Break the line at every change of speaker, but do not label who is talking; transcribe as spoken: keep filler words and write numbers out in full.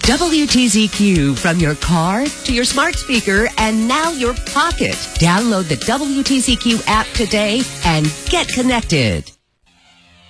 W T Z Q from your car to your smart speaker and now your pocket. Download the W T Z Q app today and get connected.